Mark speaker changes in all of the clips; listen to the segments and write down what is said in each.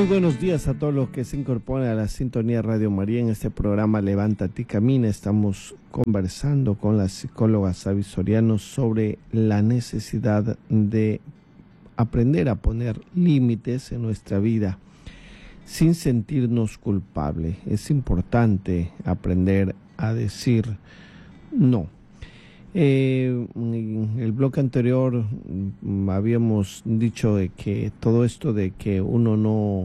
Speaker 1: Muy buenos días a todos los que se incorporan a la sintonía Radio María. En este programa Levántate y Camina estamos conversando con la psicóloga Savi Soriano sobre la necesidad de aprender a poner límites en nuestra vida sin sentirnos culpables. Es importante aprender a decir no. En el bloque anterior habíamos dicho de que todo esto de que uno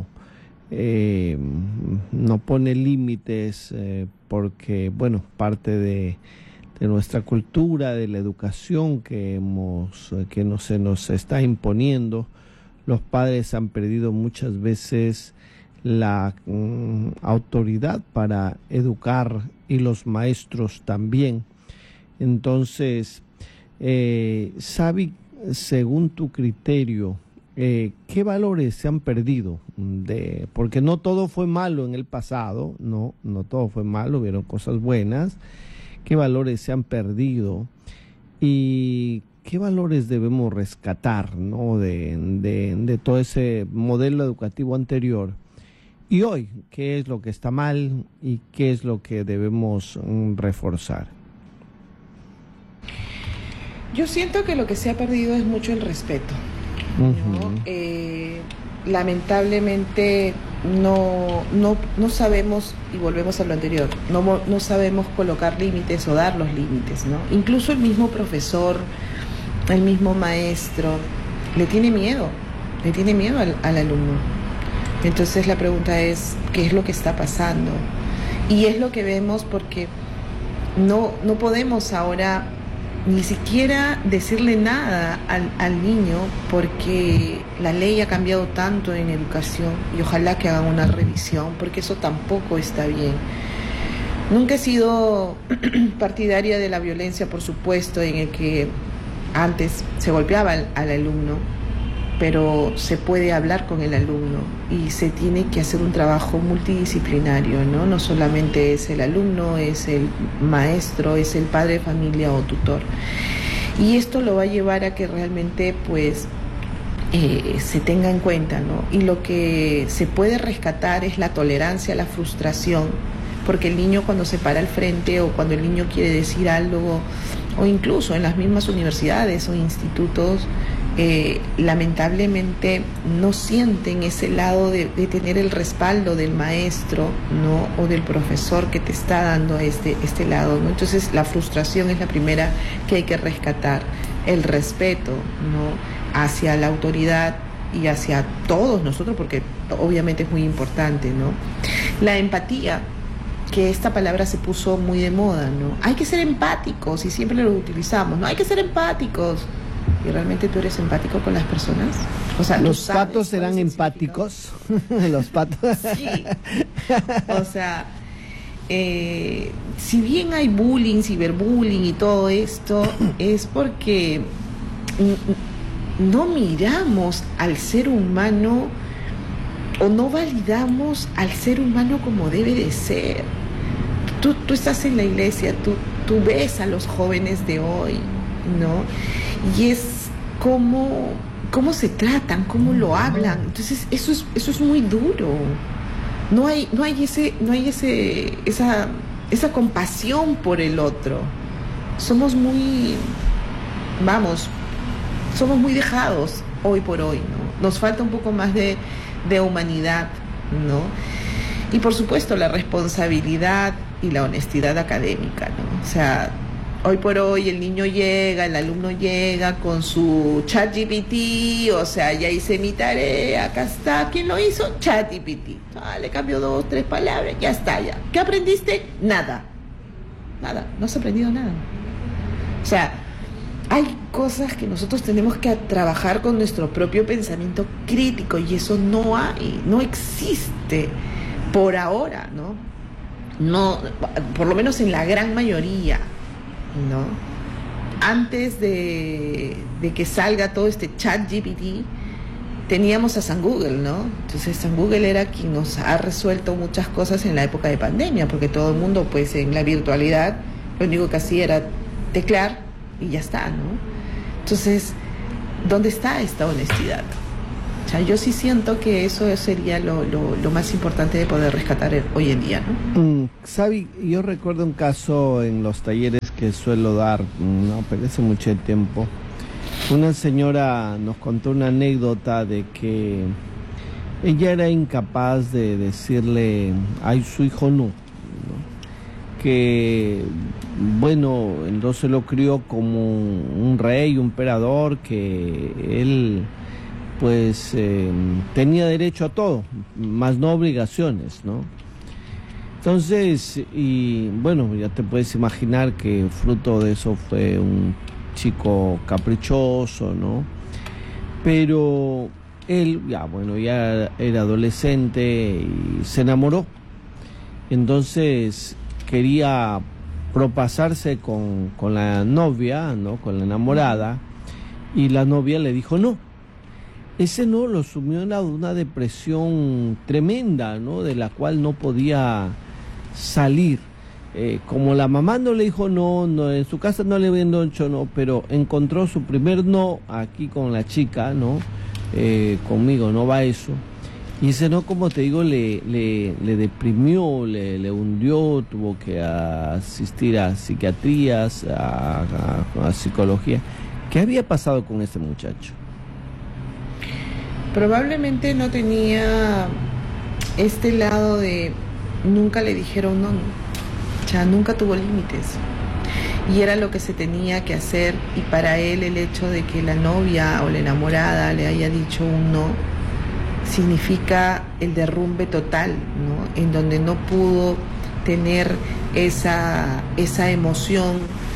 Speaker 1: no pone límites porque, bueno, parte de nuestra cultura, de la educación que se nos está imponiendo. Los padres han perdido muchas veces la autoridad para educar y los maestros también. Entonces, Savi, según tu criterio, ¿qué valores se han perdido? Porque no todo fue malo en el pasado, no todo fue malo, hubieron cosas buenas. ¿Qué valores se han perdido? ¿Y qué valores debemos rescatar, ¿no? de todo ese modelo educativo anterior? Y hoy, ¿qué es lo que está mal y qué es lo que debemos reforzar?
Speaker 2: Yo siento que lo que se ha perdido es mucho el respeto, ¿no? Lamentablemente no sabemos, y volvemos a lo anterior, no sabemos colocar límites o dar los límites, ¿no? Incluso el mismo profesor, el mismo maestro, le tiene miedo al alumno. Entonces la pregunta es, ¿qué es lo que está pasando? Y es lo que vemos porque no podemos ahora ni siquiera decirle nada al niño, porque la ley ha cambiado tanto en educación y ojalá que hagan una revisión, porque eso tampoco está bien. Nunca he sido partidaria de la violencia, por supuesto, en el que antes se golpeaba al alumno, pero se puede hablar con el alumno y se tiene que hacer un trabajo multidisciplinario, ¿no? No solamente es el alumno, es el maestro, es el padre de familia o tutor. Y esto lo va a llevar a que realmente pues se tenga en cuenta, ¿no? Y lo que se puede rescatar es la tolerancia a la frustración, porque el niño cuando se para al frente o cuando el niño quiere decir algo, o incluso en las mismas universidades o institutos, lamentablemente no sienten ese lado de tener el respaldo del maestro, ¿no? O del profesor que te está dando este lado, ¿no? Entonces la frustración es la primera que hay que rescatar, el respeto, ¿no? Hacia la autoridad y hacia todos nosotros, porque obviamente es muy importante, ¿no? La empatía, que esta palabra se puso muy de moda, ¿no? Hay que ser empáticos y siempre lo utilizamos, ¿no? Hay que ser empáticos. ¿Y realmente tú eres empático con las personas? O sea,
Speaker 1: ¿los patos serán empáticos? Los patos.
Speaker 2: Sí. O sea, si bien hay bullying, ciberbullying y todo esto, es porque no miramos al ser humano o no validamos al ser humano como debe de ser. Tú estás en la iglesia, tú ves a los jóvenes de hoy, ¿no? Y es cómo se tratan, cómo lo hablan. Entonces eso es muy duro. No hay esa compasión por el otro. Somos muy dejados hoy por hoy, ¿no? Nos falta un poco más de humanidad, ¿no? Y por supuesto la responsabilidad y la honestidad académica, ¿no? O sea, hoy por hoy el alumno llega con su ChatGPT, o sea, ya hice mi tarea, acá está. ¿Quién lo hizo? ChatGPT. Le cambio 2, 3 palabras, ya está, ya. ¿Qué aprendiste? Nada, no has aprendido nada. O sea, hay cosas que nosotros tenemos que trabajar con nuestro propio pensamiento crítico y eso no existe por ahora, ¿no? No, por lo menos en la gran mayoría, ¿no? Antes de que salga todo este ChatGPT, teníamos a San Google, ¿no? Entonces San Google era quien nos ha resuelto muchas cosas en la época de pandemia, porque todo el mundo, pues en la virtualidad, lo único que hacía era teclear y ya está, ¿no? Entonces, ¿dónde está esta honestidad? O sea, yo sí siento que eso sería lo más importante de poder rescatar hoy en día, ¿no?
Speaker 1: Sabi, yo recuerdo un caso en los talleres que suelo dar, no, pero hace mucho tiempo. Una señora nos contó una anécdota de que ella era incapaz de decirle a su hijo no, que bueno, entonces lo crió como un rey, un emperador, que él pues tenía derecho a todo, más no obligaciones, ¿no? Entonces, y bueno, ya te puedes imaginar que fruto de eso fue un chico caprichoso, ¿no? Pero él, ya bueno, ya era adolescente y se enamoró. Entonces quería propasarse con la novia, ¿no? Con la enamorada, y la novia le dijo no. Ese no lo sumió en una depresión tremenda, ¿no? De la cual no podía salir. Como la mamá no le dijo no, en su casa no le habían dicho no, pero encontró su primer no aquí con la chica, ¿no? Conmigo no va eso. Y ese no, como te digo, le deprimió, le hundió, tuvo que asistir a psiquiatrías, a psicología. ¿Qué había pasado con ese muchacho?
Speaker 2: Probablemente no tenía este lado de nunca le dijeron no, o sea, nunca tuvo límites y era lo que se tenía que hacer, y para él el hecho de que la novia o la enamorada le haya dicho un no significa el derrumbe total, ¿no? En donde no pudo tener esa emoción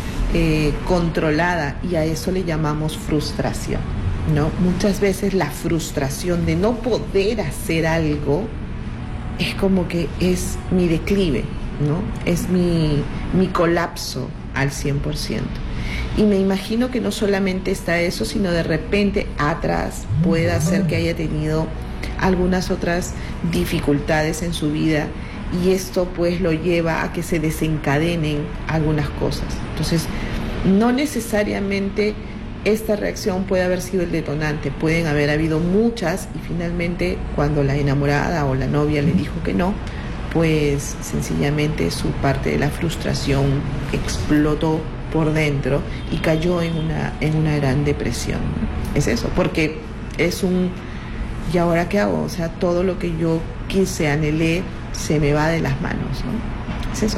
Speaker 2: controlada, y a eso le llamamos frustración, ¿no? Muchas veces la frustración de no poder hacer algo es como que es mi declive, ¿no? Es mi colapso al 100%. Y me imagino que no solamente está eso, sino de repente atrás puede ser que haya tenido algunas otras dificultades en su vida, y esto pues lo lleva a que se desencadenen algunas cosas. Entonces, no necesariamente esta reacción puede haber sido el detonante, pueden haber habido muchas, y finalmente cuando la enamorada o la novia le dijo que no, pues sencillamente su parte de la frustración explotó por dentro y cayó en una gran depresión. Es eso, porque es un ¿y ahora qué hago? O sea, todo lo que yo quise, anhelé, se me va de las manos, ¿no? Es eso.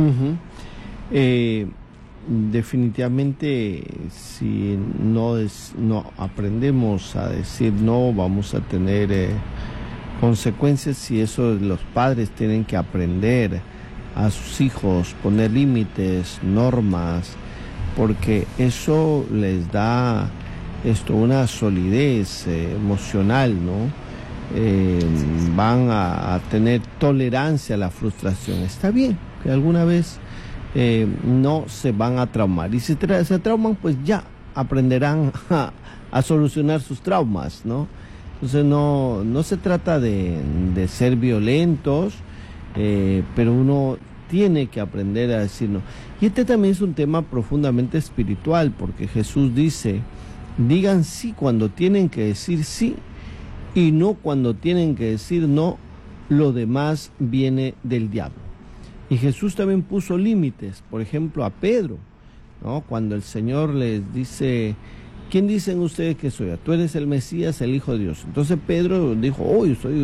Speaker 1: Definitivamente, si no aprendemos a decir no, vamos a tener consecuencias, y eso los padres tienen que aprender a sus hijos, poner límites, normas, porque eso les da una solidez emocional, ¿no? Van a tener tolerancia a la frustración. Está bien que alguna vez no se van a traumar, y si se trauman, pues ya aprenderán a solucionar sus traumas, ¿no? Entonces no se trata de ser violentos, pero uno tiene que aprender a decir no. Y este también es un tema profundamente espiritual, porque Jesús dice: digan sí cuando tienen que decir sí, y no cuando tienen que decir no. Lo demás viene del diablo. Y Jesús también puso límites, por ejemplo a Pedro, ¿no? Cuando el Señor les dice: ¿quién dicen ustedes que soy? Tú eres el Mesías, el Hijo de Dios. Entonces Pedro dijo: yo soy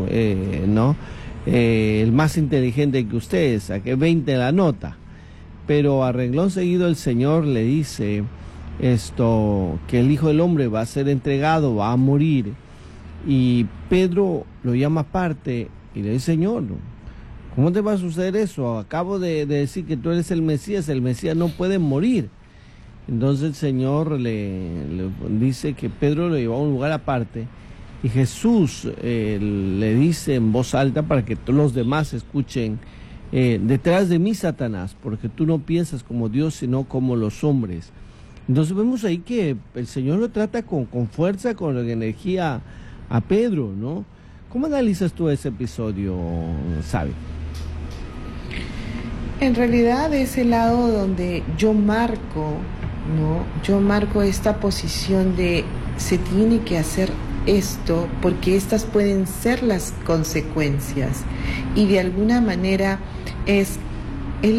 Speaker 1: el más inteligente que ustedes, saqué 20 la nota. Pero a renglón seguido el Señor le dice que el Hijo del Hombre va a ser entregado, va a morir. Y Pedro lo llama aparte y le dice: Señor, ¿cómo te va a suceder eso? Acabo de decir que tú eres el Mesías no puede morir. Entonces el Señor le dice que Pedro lo llevó a un lugar aparte, y Jesús le dice en voz alta para que todos los demás escuchen: detrás de mí, Satanás, porque tú no piensas como Dios, sino como los hombres. Entonces vemos ahí que el Señor lo trata con fuerza, con energía a Pedro, ¿no? ¿Cómo analizas tú ese episodio, Sabi?
Speaker 2: En realidad es el lado donde yo marco, ¿no? Yo marco esta posición de se tiene que hacer esto porque estas pueden ser las consecuencias, y de alguna manera él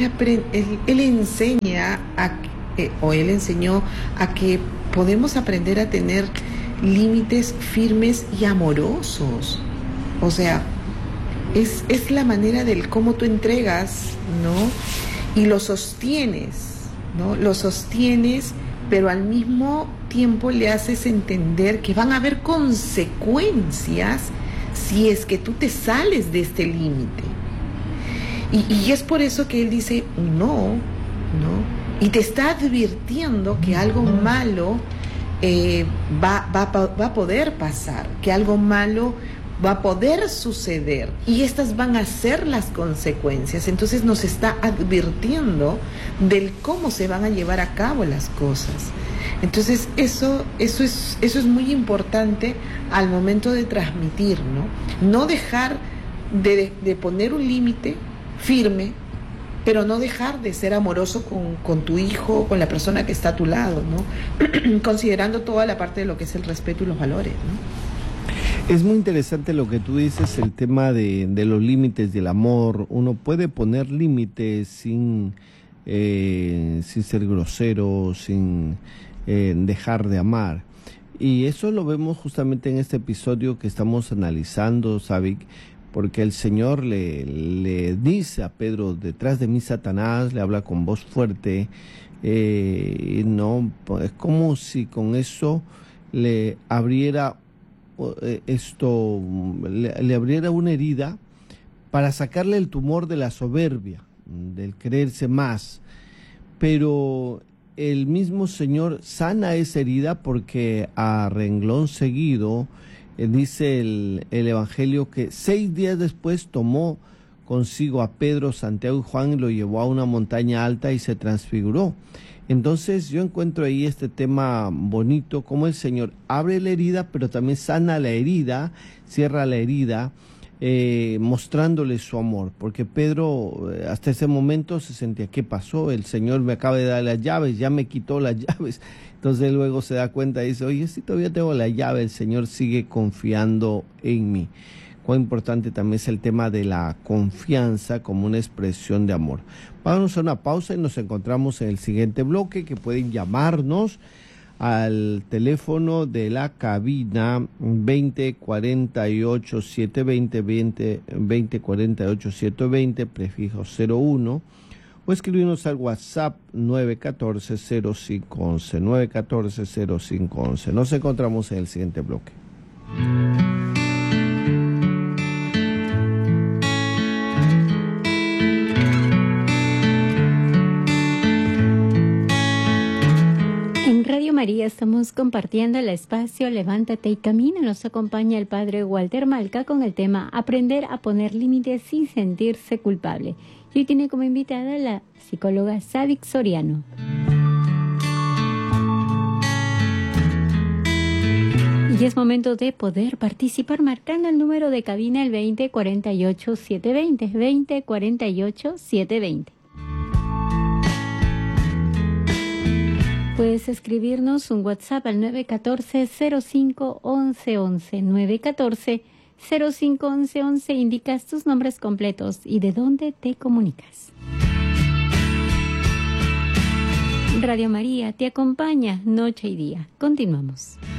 Speaker 2: enseña él enseñó a que podemos aprender a tener límites firmes y amorosos. O sea, es la manera del cómo tú entregas, ¿no? Y lo sostienes, ¿no? Lo sostienes, pero al mismo tiempo le haces entender que van a haber consecuencias si es que tú te sales de este límite. Y es por eso que él dice no, ¿no? Y te está advirtiendo que algo malo va a poder pasar, que algo malo va a poder suceder, y estas van a ser las consecuencias. Entonces nos está advirtiendo del cómo se van a llevar a cabo las cosas. Entonces eso es muy importante al momento de transmitir, ¿no? No dejar de poner un límite firme, pero no dejar de ser amoroso con tu hijo, con la persona que está a tu lado, ¿no? Considerando toda la parte de lo que es el respeto y los valores, ¿no?
Speaker 1: Es muy interesante lo que tú dices, el tema de los límites del amor. Uno puede poner límites sin ser grosero, sin dejar de amar. Y eso lo vemos justamente en este episodio que estamos analizando, Sabic, porque el Señor le dice a Pedro: detrás de mí Satanás, le habla con voz fuerte, no, es como si con eso le abriera le abriera una herida para sacarle el tumor de la soberbia, del creerse más. Pero el mismo Señor sana esa herida, porque a renglón seguido dice el Evangelio que 6 días después tomó consigo a Pedro, Santiago y Juan y lo llevó a una montaña alta y se transfiguró. Entonces yo encuentro ahí este tema bonito, como el Señor abre la herida, pero también sana la herida, cierra la herida, mostrándole su amor, porque Pedro hasta ese momento se sentía: ¿qué pasó? El Señor me acaba de dar las llaves, ya me quitó las llaves. Entonces luego se da cuenta y dice: oye, si todavía tengo la llave, el Señor sigue confiando en mí. Cuán importante también es el tema de la confianza como una expresión de amor. Vamos a una pausa y nos encontramos en el siguiente bloque, que pueden llamarnos al teléfono de la cabina 2048-720, 2048-720, prefijo 01, o escribirnos al WhatsApp 914-0511, 914-0511. Nos encontramos en el siguiente bloque.
Speaker 3: Radio María estamos compartiendo el espacio Levántate y Camina. Nos acompaña el Padre Walter Malca con el tema Aprender a poner límites sin sentirse culpable. Y hoy tiene como invitada a la psicóloga Sabic Soriano. Y es momento de poder participar marcando el número de cabina, el 2048-720, 2048-720. Puedes escribirnos un WhatsApp al 914-05-1111, 914-05-1111, indicas tus nombres completos y de dónde te comunicas. Radio María te acompaña noche y día. Continuamos.